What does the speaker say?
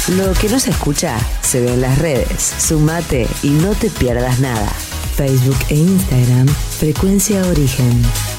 Lo que no se escucha se ve en las redes. Sumate y no te pierdas nada. Facebook e Instagram, Frecuencia Origen.